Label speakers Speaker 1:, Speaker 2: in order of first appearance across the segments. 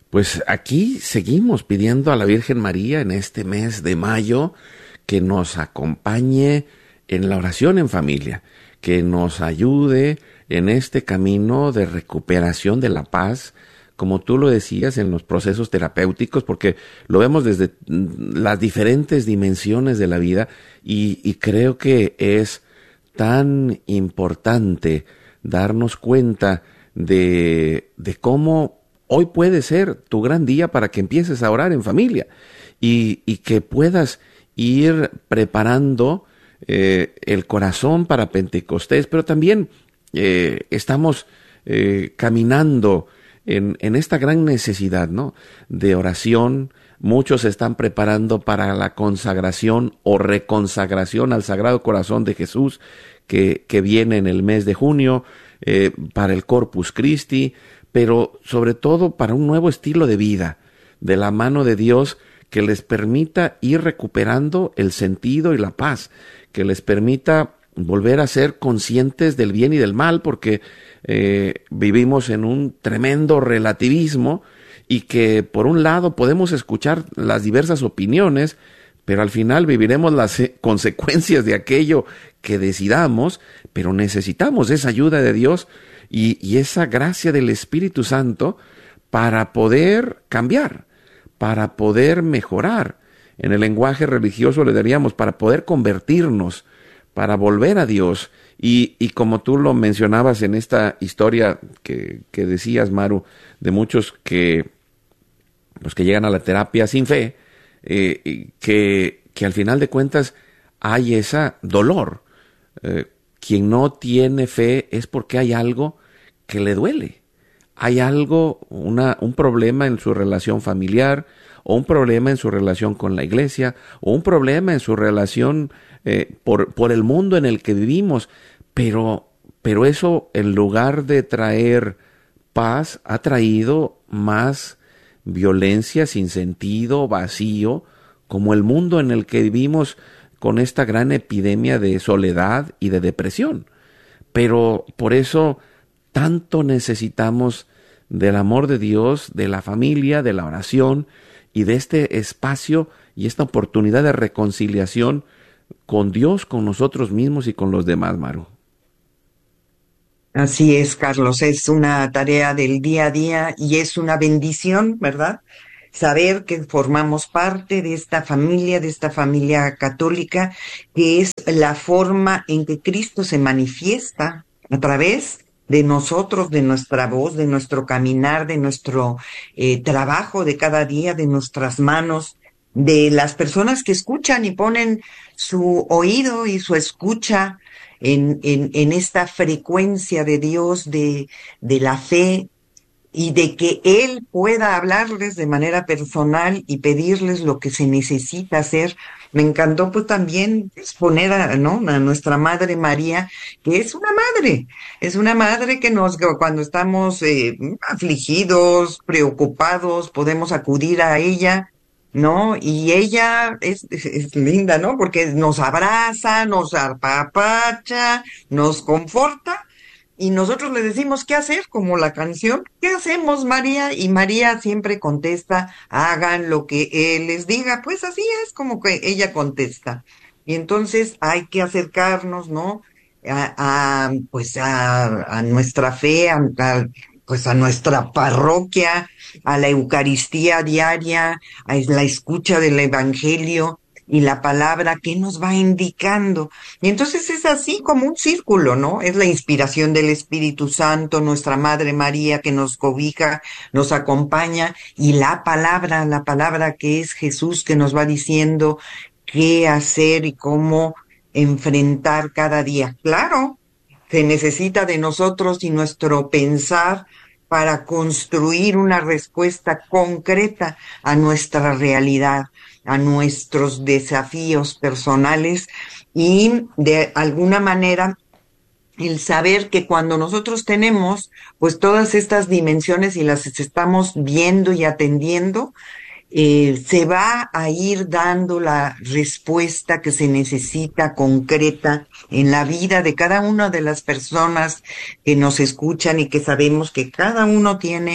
Speaker 1: Pues aquí seguimos pidiendo a la Virgen María en este mes de mayo que nos acompañe en la oración en familia, que nos ayude en este camino de recuperación de la paz, como tú lo decías, en los procesos terapéuticos, porque lo vemos desde las diferentes dimensiones de la vida y creo que es tan importante darnos cuenta de cómo hoy puede ser tu gran día para que empieces a orar en familia y que puedas ir preparando el corazón para Pentecostés, pero también estamos caminando en esta gran necesidad, ¿no?, de oración. Muchos se están preparando para la consagración o reconsagración al Sagrado Corazón de Jesús que viene en el mes de junio, para el Corpus Christi, pero sobre todo para un nuevo estilo de vida, de la mano de Dios, que les permita ir recuperando el sentido y la paz, que les permita volver a ser conscientes del bien y del mal, porque vivimos en un tremendo relativismo y que por un lado podemos escuchar las diversas opiniones, pero al final viviremos las consecuencias de aquello que decidamos, pero necesitamos esa ayuda de Dios y esa gracia del Espíritu Santo para poder cambiar, para poder mejorar. En el lenguaje religioso le diríamos para poder convertirnos, para volver a Dios. Y como tú lo mencionabas en esta historia que decías, Maru, de muchos que llegan a la terapia sin fe, que al final de cuentas hay ese dolor. Quien no tiene fe es porque hay algo que le duele. Hay algo, un problema en su relación familiar, o un problema en su relación con la iglesia, o un problema en su relación por el mundo en el que vivimos. Pero eso, en lugar de traer paz, ha traído más violencia sin sentido, vacío, como el mundo en el que vivimos con esta gran epidemia de soledad y de depresión. Pero por eso tanto necesitamos del amor de Dios, de la familia, de la oración y de este espacio y esta oportunidad de reconciliación con Dios, con nosotros mismos y con los demás, Maru.
Speaker 2: Así es, Carlos, es una tarea del día a día y es una bendición, ¿verdad? Saber que formamos parte de esta familia católica, que es la forma en que Cristo se manifiesta a través de nosotros, de nuestra voz, de nuestro caminar, de nuestro trabajo de cada día, de nuestras manos, de las personas que escuchan y ponen su oído y su escucha en esta frecuencia de Dios, de la fe, y de que Él pueda hablarles de manera personal y pedirles lo que se necesita hacer. Me encantó pues también exponer a nuestra Madre María, que es una madre que cuando estamos afligidos, preocupados, podemos acudir a ella, ¿no? Y ella es linda, ¿no? Porque nos abraza, nos apapacha, nos conforta. Y nosotros le decimos qué hacer, como la canción, ¿qué hacemos, María? Y María siempre contesta, hagan lo que Él les diga. Pues así es como que ella contesta. Y entonces hay que acercarnos, ¿no? Pues a nuestra fe, pues a nuestra parroquia, a la Eucaristía diaria, a la escucha del Evangelio y la palabra que nos va indicando. Y entonces es así como un círculo, ¿no? Es la inspiración del Espíritu Santo, nuestra Madre María que nos cobija, nos acompaña, y la palabra que es Jesús, que nos va diciendo qué hacer y cómo enfrentar cada día. Claro, se necesita de nosotros y nuestro pensar para construir una respuesta concreta a nuestra realidad, a nuestros desafíos personales, y de alguna manera el saber que cuando nosotros tenemos pues todas estas dimensiones y las estamos viendo y atendiendo, se va a ir dando la respuesta que se necesita concreta en la vida de cada una de las personas que nos escuchan, y que sabemos que cada uno tiene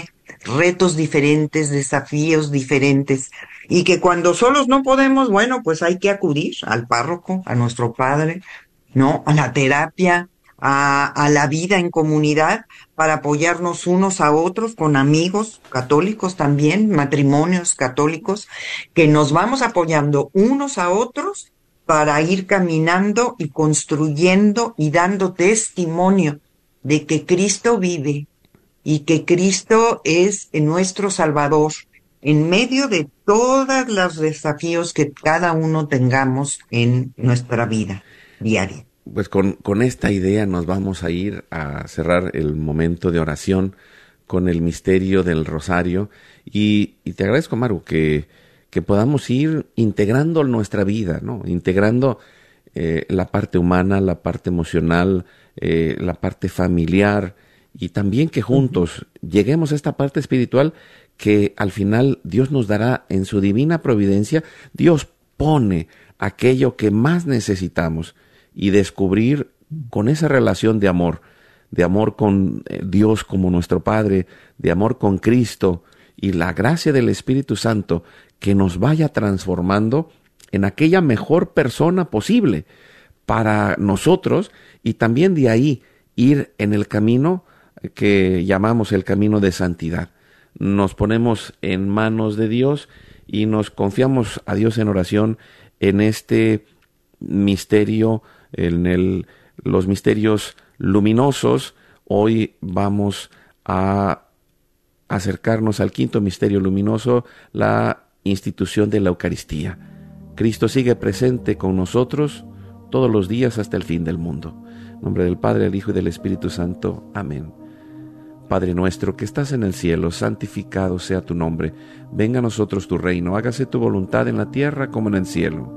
Speaker 2: retos diferentes, desafíos diferentes, y que cuando solos no podemos, bueno, pues hay que acudir al párroco, a nuestro padre, ¿no? A la terapia, a la vida en comunidad, para apoyarnos unos a otros con amigos católicos también, matrimonios católicos, que nos vamos apoyando unos a otros para ir caminando y construyendo y dando testimonio de que Cristo vive y que Cristo es nuestro Salvador en medio de todos los desafíos que cada uno tengamos en nuestra vida diaria.
Speaker 1: Pues con esta idea nos vamos a ir a cerrar el momento de oración con el misterio del rosario y te agradezco, Maru, que podamos ir integrando nuestra vida, ¿no? Integrando la parte humana, la parte emocional, la parte familiar y también que juntos lleguemos a esta parte espiritual que al final Dios nos dará en su divina providencia. Dios pone aquello que más necesitamos y descubrir con esa relación de amor con Dios como nuestro Padre, de amor con Cristo y la gracia del Espíritu Santo que nos vaya transformando en aquella mejor persona posible para nosotros y también de ahí ir en el camino que llamamos el camino de santidad. Nos ponemos en manos de Dios y nos confiamos a Dios en oración en este misterio, los misterios luminosos. Hoy vamos a acercarnos al quinto misterio luminoso, la institución de la Eucaristía. Cristo sigue presente con nosotros todos los días hasta el fin del mundo. En nombre del Padre, del Hijo y del Espíritu Santo. Amén. Padre nuestro que estás en el cielo, santificado sea tu nombre. Venga a nosotros tu reino, hágase tu voluntad en la tierra como en el cielo.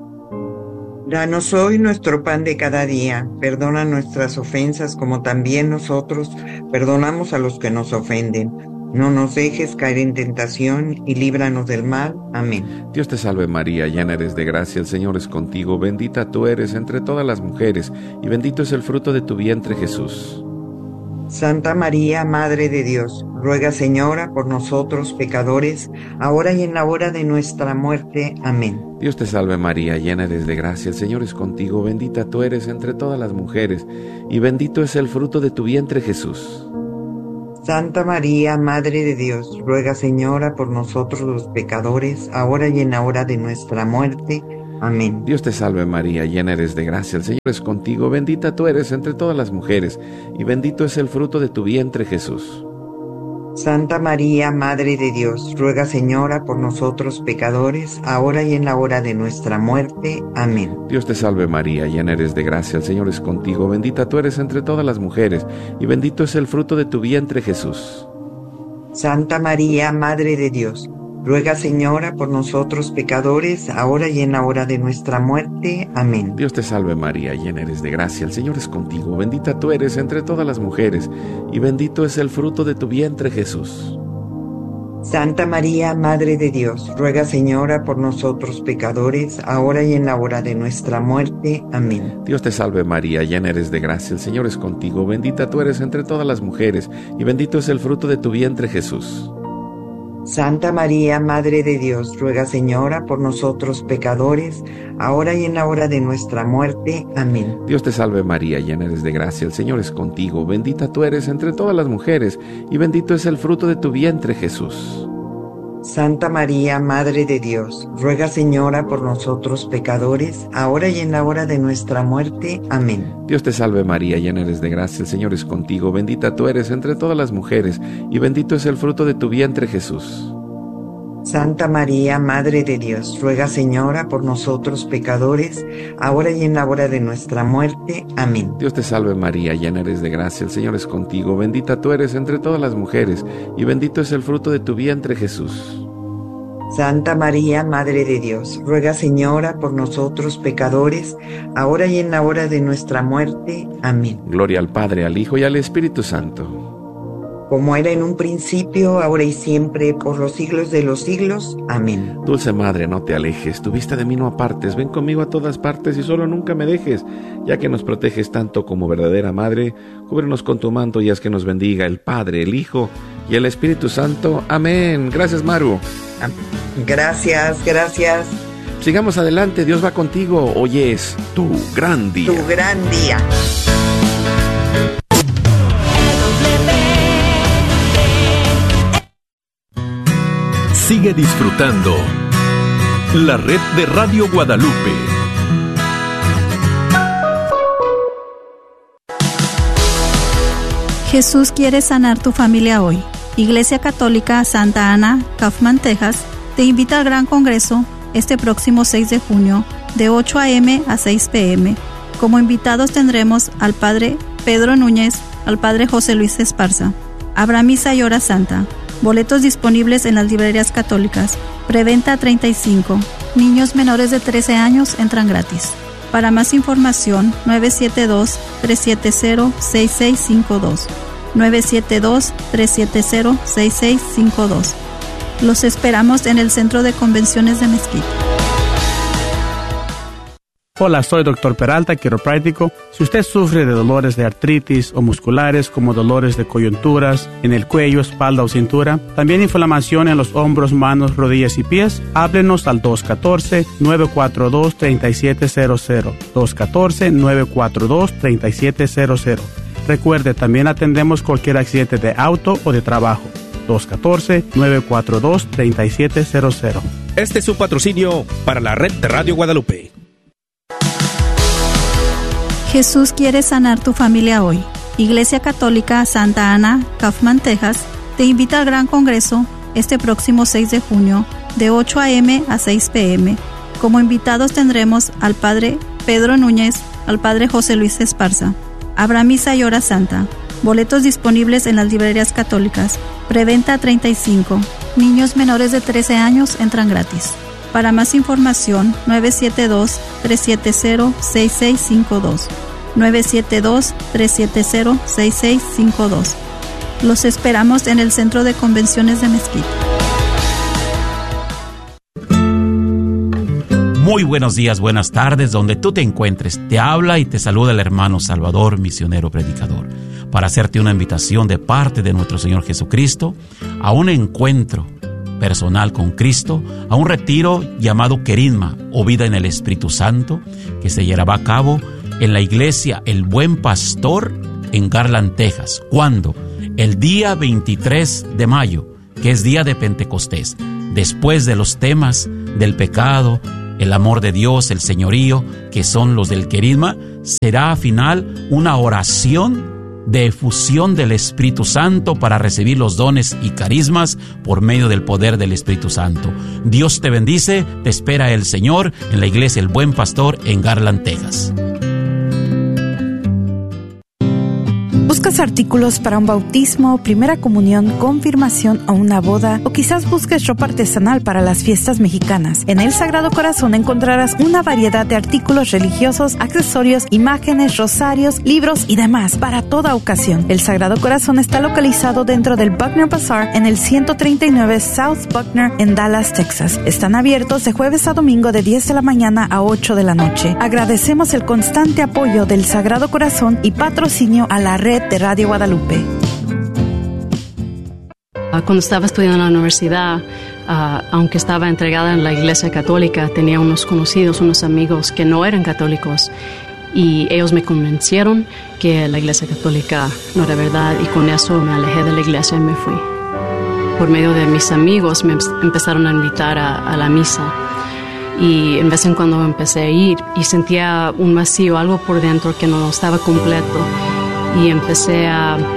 Speaker 2: Danos hoy nuestro pan de cada día, perdona nuestras ofensas como también nosotros perdonamos a los que nos ofenden. No nos dejes caer en tentación y líbranos del mal. Amén.
Speaker 1: Dios te salve María, llena eres de gracia, el Señor es contigo, bendita tú eres entre todas las mujeres, y bendito es el fruto de tu vientre Jesús.
Speaker 2: Santa María, Madre de Dios, ruega, Señora, por nosotros pecadores, ahora y en la hora de nuestra muerte. Amén.
Speaker 1: Dios te salve María, llena eres de gracia, el Señor es contigo, bendita tú eres entre todas las mujeres, y bendito es el fruto de tu vientre Jesús.
Speaker 2: Santa María, Madre de Dios, ruega, Señora, por nosotros los pecadores, ahora y en la hora de nuestra muerte. Amén.
Speaker 1: Dios te salve María, llena eres de gracia, el Señor es contigo, bendita tú eres entre todas las mujeres, y bendito es el fruto de tu vientre Jesús.
Speaker 2: Santa María, Madre de Dios, ruega, Señora, por nosotros pecadores, ahora y en la hora de nuestra muerte. Amén.
Speaker 1: Dios te salve María, llena eres de gracia, el Señor es contigo, bendita tú eres entre todas las mujeres, y bendito es el fruto de tu vientre Jesús.
Speaker 2: Santa María, Madre de Dios, ruega, Señora, por nosotros pecadores, ahora y en la hora de nuestra muerte. Amén.
Speaker 1: Dios te salve María, llena eres de gracia, el Señor es contigo, bendita tú eres entre todas las mujeres, y bendito es el fruto de tu vientre Jesús.
Speaker 2: Santa María, Madre de Dios, ruega, Señora, por nosotros pecadores, ahora y en la hora de nuestra muerte. Amén.
Speaker 1: Dios te salve María, llena eres de gracia, el Señor es contigo, bendita tú eres entre todas las mujeres, y bendito es el fruto de tu vientre Jesús.
Speaker 2: Santa María, Madre de Dios, ruega, Señora, por nosotros pecadores, ahora y en la hora de nuestra muerte. Amén.
Speaker 1: Dios te salve María, llena eres de gracia, el Señor es contigo, bendita tú eres entre todas las mujeres, y bendito es el fruto de tu vientre Jesús.
Speaker 2: Santa María, Madre de Dios, ruega, Señora, por nosotros pecadores, ahora y en la hora de nuestra muerte. Amén.
Speaker 1: Dios te salve María, llena eres de gracia, el Señor es contigo, bendita tú eres entre todas las mujeres, y bendito es el fruto de tu vientre Jesús.
Speaker 2: Santa María, Madre de Dios, ruega, Señora, por nosotros pecadores, ahora y en la hora de nuestra muerte. Amén.
Speaker 1: Dios te salve María, llena eres de gracia, el Señor es contigo, bendita tú eres entre todas las mujeres, y bendito es el fruto de tu vientre Jesús.
Speaker 2: Santa María, Madre de Dios, ruega, Señora, por nosotros pecadores, ahora y en la hora de nuestra muerte. Amén.
Speaker 1: Gloria al Padre, al Hijo y al Espíritu Santo.
Speaker 2: Como era en un principio, ahora y siempre, por los siglos de los siglos. Amén.
Speaker 1: Dulce Madre, no te alejes, tu vista de mí no apartes, ven conmigo a todas partes y solo nunca me dejes, ya que nos proteges tanto como verdadera Madre, cúbrenos con tu manto y haz que nos bendiga el Padre, el Hijo y el Espíritu Santo. Amén. Gracias, Maru.
Speaker 2: Gracias.
Speaker 1: Sigamos adelante, Dios va contigo. Hoy es tu gran día.
Speaker 2: Tu gran día.
Speaker 3: Sigue disfrutando la red de Radio Guadalupe.
Speaker 4: Jesús quiere sanar tu familia hoy. Iglesia Católica Santa Ana, Kaufman, Texas, te invita al Gran Congreso este próximo 6 de junio, de 8 a.m. a 6 p.m. Como invitados tendremos al Padre Pedro Núñez, al Padre José Luis Esparza. Habrá misa y hora santa. Boletos disponibles en las librerías católicas. Preventa 35. Niños menores de 13 años entran gratis. Para más información, 972-370-6652. 972-370-6652. Los esperamos en el Centro de Convenciones de Mezquite.
Speaker 5: Hola, soy Dr. Peralta, quiropráctico. Si usted sufre de dolores de artritis o musculares como dolores de coyunturas en el cuello, espalda o cintura, también inflamación en los hombros, manos, rodillas y pies, háblenos al 214-942-3700. 214-942-3700. Recuerde, también atendemos cualquier accidente de auto o de trabajo. 214-942-3700.
Speaker 6: Este es su patrocinio para la red de Radio Guadalupe.
Speaker 4: Jesús quiere sanar tu familia hoy. Iglesia Católica Santa Ana, Kaufman, Texas, te invita al Gran Congreso este próximo 6 de junio, de 8 a.m. a 6 p.m. Como invitados tendremos al Padre Pedro Núñez, al Padre José Luis Esparza. Habrá misa y hora santa. Boletos disponibles en las librerías católicas. Preventa 35. Niños menores de 13 años entran gratis. Para más información, 972-370-6652. 972-370-6652. Los esperamos en el Centro de Convenciones de Mezquite.
Speaker 7: Muy buenos días, buenas tardes, donde tú te encuentres. Te habla y te saluda el hermano Salvador, misionero predicador, para hacerte una invitación de parte de nuestro Señor Jesucristo a un encuentro personal con Cristo, a un retiro llamado Querisma o Vida en el Espíritu Santo, que se llevará a cabo en la iglesia El Buen Pastor en Garland, Texas. ¿Cuándo? El día 23 de mayo, que es día de Pentecostés. Después de los temas del pecado, el amor de Dios, el señorío, que son los del Querisma, será al final una oración de efusión del Espíritu Santo para recibir los dones y carismas por medio del poder del Espíritu Santo. Dios te bendice, te espera el Señor en la iglesia El Buen Pastor en Garland, Texas.
Speaker 8: ¿Buscas artículos para un bautismo, primera comunión, confirmación o una boda? O quizás busques ropa artesanal para las fiestas mexicanas. En El Sagrado Corazón encontrarás una variedad de artículos religiosos, accesorios, imágenes, rosarios, libros y demás para toda ocasión. El Sagrado Corazón está localizado dentro del Buckner Bazaar en el 139 South Buckner en Dallas, Texas. Están abiertos de jueves a domingo de 10 de la mañana a 8 de la noche. Agradecemos el constante apoyo del Sagrado Corazón y patrocinio a la red de Radio Guadalupe.
Speaker 9: Cuando estaba estudiando en la universidad, aunque estaba entregada en la iglesia católica, tenía unos conocidos, unos amigos que no eran católicos, y ellos me convencieron que la iglesia católica no era verdad, y con eso me alejé de la iglesia y me fui. Por medio de mis amigos me empezaron a invitar a la misa, y en vez en cuando empecé a ir y sentía un vacío, algo por dentro que no estaba completo, y empecé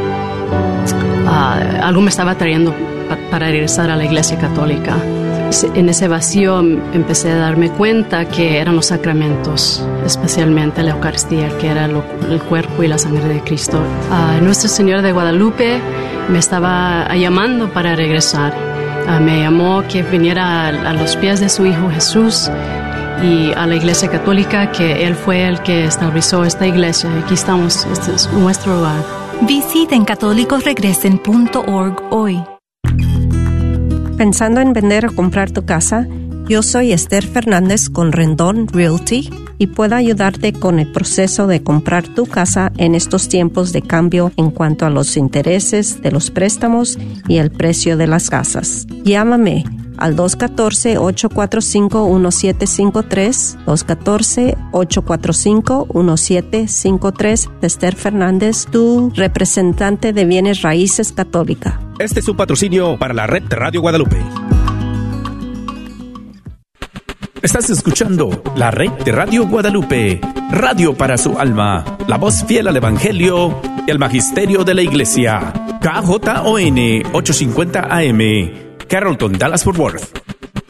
Speaker 9: algo me estaba atrayendo para regresar a la iglesia católica. En ese vacío empecé a darme cuenta que eran los sacramentos, especialmente la Eucaristía, que era el cuerpo y la sangre de Cristo. Nuestra Señora de Guadalupe me estaba llamando para regresar. Me llamó que viniera a los pies de su Hijo Jesús y a la iglesia católica, que Él fue el que estableció esta iglesia. Aquí estamos, este es nuestro hogar.
Speaker 10: Visiten católicosregresen.org hoy.
Speaker 11: ¿Pensando en vender o comprar tu casa? Yo soy Esther Fernández con Rendón Realty. y pueda ayudarte con el proceso de comprar tu casa en estos tiempos de cambio en cuanto a los intereses de los préstamos y el precio de las casas. Llámame al 214-845-1753, 214-845-1753, Esther Fernández, tu representante de bienes raíces católica.
Speaker 6: Este es un patrocinio para la red de Radio Guadalupe. Estás escuchando la red de Radio Guadalupe, radio para su alma, la voz fiel al Evangelio y al Magisterio de la Iglesia. KJON 850 AM, Carrollton, Dallas-Fort Worth.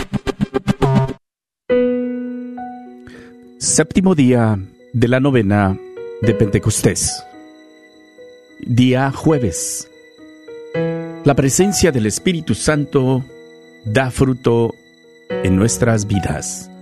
Speaker 6: Séptimo día de la novena de Pentecostés. Día jueves. La presencia del Espíritu Santo da fruto en nuestras vidas.